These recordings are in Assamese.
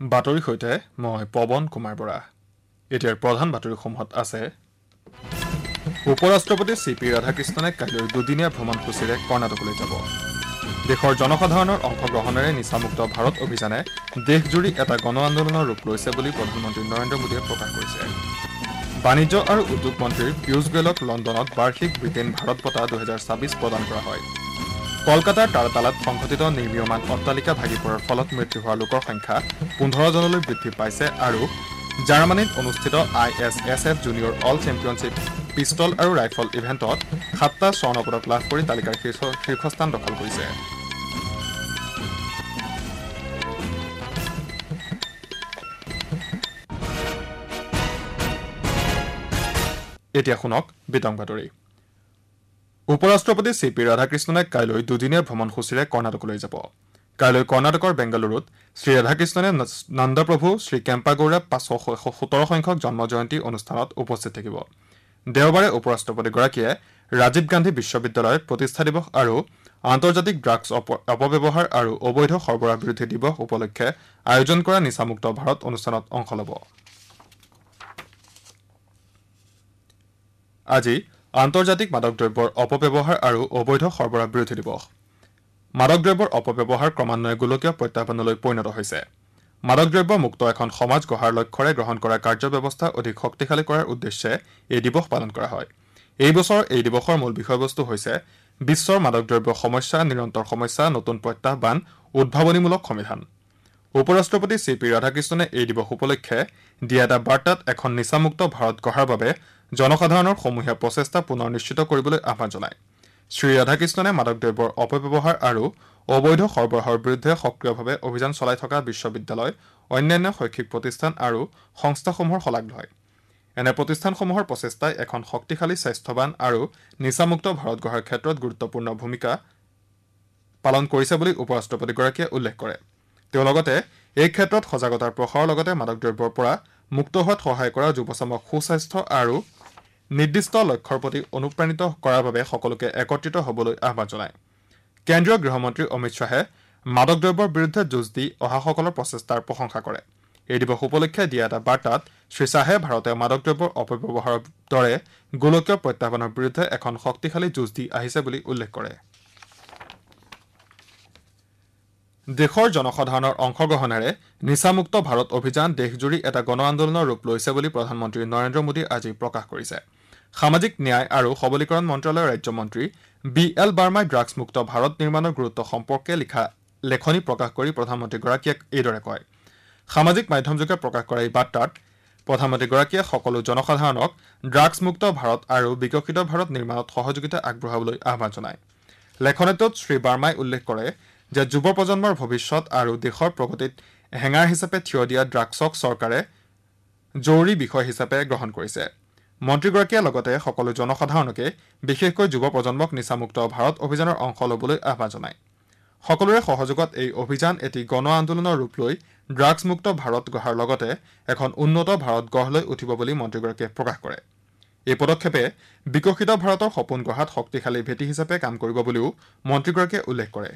বাতৰি সৈতে মই পৱন কুমাৰ বৰা। এতিয়াৰ প্ৰধান বাতৰিসমূহত আছে উপৰাষ্ট্ৰপতি চি.পি. ৰাধাকৃষ্ণনে কাইলৈ দুদিনীয়া ভ্ৰমণসূচীৰে কৰ্ণাটকলৈ যাব। দেশৰ জনসাধাৰণৰ অংশগ্ৰহণেৰে নিচামুক্ত ভাৰত অভিযানে দেশজুৰি এটা গণ আন্দোলনৰ ৰূপ লৈছে বুলি প্ৰধানমন্ত্ৰী নৰেন্দ্ৰ মোদীয়ে প্ৰকাশ কৰিছে। বাণিজ্য আৰু উদ্যোগ মন্ত্ৰী পীয়ূষ গোৱেলক লণ্ডনত বাৰ্ষিক ব্ৰিটেইন ভাৰত বঁটা 2026 প্ৰদান কৰা হয়। কলকাতাৰ তাৰাতালাত সংঘটিত নিৰ্মীয়মান অট্টালিকা ভাগি পৰাৰ ফলত মৃত্যু হোৱা লোকৰ সংখ্যা 15 জনলৈ বৃদ্ধি পাইছে আৰু জাৰ্মানীত অনুষ্ঠিত ISSF junior all championship pistol আৰু ৰাইফল ইভেণ্টত 7টা স্বৰ্ণ পদক লাভ কৰি তালিকাৰ শীৰ্ষস্থান দখল কৰিছে। এতিয়া শুনক বিতং বাতৰি। উপৰাষ্ট্ৰপতি চি.পি. ৰাধাকৃষ্ণনে কাইলৈ দুদিনীয়া ভ্ৰমণসূচীৰে কৰ্ণাটকলৈ যাব। কাইলৈ কৰ্ণাটকৰ বেংগালুৰুত শ্ৰী ৰাধাকৃষ্ণনে নন্দপ্ৰভু শ্ৰী কেম্পাগৌড়া 517 সংখ্যক জন্ম জয়ন্তী অনুষ্ঠানত উপস্থিত থাকিব। দেওবাৰে উপৰাষ্ট্ৰপতিগৰাকীয়ে ৰাজীৱ গান্ধী বিশ্ববিদ্যালয়ত প্ৰতিষ্ঠা দিৱস আৰু আন্তৰ্জাতিক ড্ৰাগছ অপব্যৱহাৰ আৰু অবৈধ সৰবৰাহ বিৰোধী দিৱস উপলক্ষে আয়োজন কৰা নিচামুক্ত ভাৰত অনুষ্ঠানত অংশ ল'ব। আজি আন্তৰ্জাতিক মাদক দ্ৰব্যৰ অপব্যৱহাৰ আৰু অবৈধ সৰবৰাহ বিৰোধী দিৱস। মাদক দ্ৰব্যৰ অপব্যৱহাৰ ক্ৰমান্বয়ে গোলকীয় প্ৰত্যাহ্বানলৈ পৰিণত হৈছে। মাদক দ্ৰব্য মুক্ত এখন সমাজ গঢ়াৰ লক্ষ্যৰে গ্ৰহণ কৰা কাৰ্যব্যৱস্থা অধিক শক্তিশালী কৰাৰ উদ্দেশ্যে এই দিৱস পালন কৰা হয়। এই বছৰ এই দিৱসৰ মূল বিষয়বস্তু হৈছে বিশ্বৰ মাদক দ্ৰব্য সমস্যা, নিৰন্তৰ সমস্যা, নতুন প্ৰত্যাহ্বান, উদ্ভাৱনীমূলক সমিধান। উপৰাষ্ট্ৰপতি চি.পি. ৰাধাকৃষ্ণনে এই দিৱস উপলক্ষে দিয়া এটা বাৰ্তাত এখন নিচামুক্ত ভাৰত গঢ়াৰ বাবে জনসাধাৰণৰ সমূহীয়া প্ৰচেষ্টা পুনৰ নিশ্চিত কৰিবলৈ আহ্বান জনায়। শ্ৰী ৰাধাকৃষ্ণনে মাদক দ্ৰব্যৰ অপব্যৱহাৰ আৰু অবৈধ সৰবৰাহৰ বিৰুদ্ধে সক্ৰিয়ভাৱে অভিযান চলাই থকা বিশ্ববিদ্যালয়, অন্যান্য শৈক্ষিক প্ৰতিষ্ঠান আৰু সংস্থাসমূহৰ শলাগ লয়। এনে প্ৰতিষ্ঠানসমূহৰ প্ৰচেষ্টাই এখন শক্তিশালী, স্বাস্থ্যৱান আৰু নিচামুক্ত ভাৰত গঢ়াৰ ক্ষেত্ৰত গুৰুত্বপূৰ্ণ ভূমিকা পালন কৰিছে বুলি উপৰাষ্ট্ৰপতিগৰাকীয়ে উল্লেখ কৰে। তেওঁ লগতে এই ক্ষেত্ৰত সজাগতাৰ প্ৰসাৰৰ লগতে মাদক দ্ৰব্যৰ পৰা মুক্ত হোৱাত সহায় কৰা যুৱচামক সুস্বাস্থ্য আৰু নিৰ্দিষ্ট লক্ষ্যৰ প্ৰতি অনুপ্ৰাণিত কৰাৰ বাবে সকলোকে একত্ৰিত হ'বলৈ আহ্বান জনায়। কেন্দ্ৰীয় গৃহমন্ত্ৰী অমিত শ্বাহে মাদক দ্ৰব্যৰ বিৰুদ্ধে যুঁজ দি অহাসকলৰ প্ৰচেষ্টাৰ প্ৰশংসা কৰে। এই দিৱস উপলক্ষে দিয়া এটা বাৰ্তাত শ্ৰীশ্বাহে ভাৰতে মাদক দ্ৰব্যৰ অপব্যৱহাৰৰ দৰে গোলকীয় প্ৰত্যাহ্বানৰ বিৰুদ্ধে এখন শক্তিশালী যুঁজ দি আহিছে বুলি উল্লেখ কৰে। দেশৰ জনসাধাৰণৰ অংশগ্ৰহণেৰে নিচামুক্ত ভাৰত অভিযান দেশজুৰি এটা গণ আন্দোলনৰ ৰূপ লৈছে বুলি প্ৰধানমন্ত্ৰী নৰেন্দ্ৰ মোদীয়ে আজি প্ৰকাশ কৰিছে। সামাজিক ন্যায় আৰু সবলীকৰণ মন্ত্ৰালয়ৰ ৰাজ্যমন্ত্ৰী BL বাৰ্মাই ড্ৰাগছমুক্ত ভাৰত নিৰ্মাণৰ গুৰুত্ব সম্পৰ্কে লিখা লেখনি প্ৰকাশ কৰি প্ৰধানমন্ত্ৰীগৰাকীয়ে এইদৰে কয়। সামাজিক মাধ্যমযোগে প্ৰকাশ কৰা এই বাৰ্তাত প্ৰধানমন্ত্ৰীগৰাকীয়ে সকলো জনসাধাৰণক ড্ৰাগছমুক্ত ভাৰত আৰু বিকশিত ভাৰত নিৰ্মাণত সহযোগিতা আগবঢ়াবলৈ আহ্বান জনায়। লেখনিটোত শ্ৰী বাৰ্মাই উল্লেখ কৰে যে যুৱ প্ৰজন্মৰ ভৱিষ্যত আৰু দেশৰ প্ৰগতিত হেঙাৰ হিচাপে থিয় দিয়া ড্ৰাগছক চৰকাৰে জৰুৰী বিষয় হিচাপে গ্ৰহণ কৰিছে। মন্ত্ৰীগৰাকীয়ে লগতে সকলো জনসাধাৰণকে বিশেষকৈ যুৱ প্ৰজন্মক নিচামুক্ত ভাৰত অভিযানৰ অংশ ল'বলৈ আহ্বান জনায়। সকলোৰে সহযোগত এই অভিযান এটি গণ আন্দোলনৰ ৰূপ লৈ ড্ৰাগছমুক্ত ভাৰত গঢ়াৰ লগতে এখন উন্নত ভাৰত গঢ় লৈ উঠিব বুলি মন্ত্ৰীগৰাকীয়ে প্ৰকাশ কৰে। এই পদক্ষেপে বিকশিত ভাৰতৰ সপোন গঢ়াত শক্তিশালী ভেটি হিচাপে কাম কৰিব বুলিও মন্ত্ৰীগৰাকীয়ে উল্লেখ কৰে।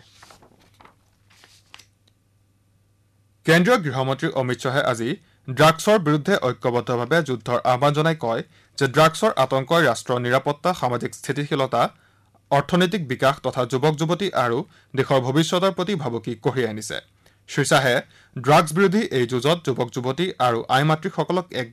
কেন্দ্ৰীয় গৃহমন্ত্ৰী অমিত শ্বাহে আজি ড্ৰাগছৰ বিৰুদ্ধে ঐক্যবদ্ধভাৱে যুদ্ধৰ আহ্বান জনাই কয় যে ড্ৰাগছৰ আতংকই ৰাষ্ট্ৰৰ নিৰাপত্তা, সামাজিক স্থিতিশীলতা, অৰ্থনৈতিক বিকাশ তথা যুৱক যুৱতী আৰু দেশৰ ভৱিষ্যতৰ প্ৰতি ভাবুকি কঢ়িয়াই আনিছে। শ্ৰীশ্বাহে ড্ৰাগছ বিৰোধী এই যুঁজত যুৱক যুৱতী আৰু আই মাতৃসকলক এক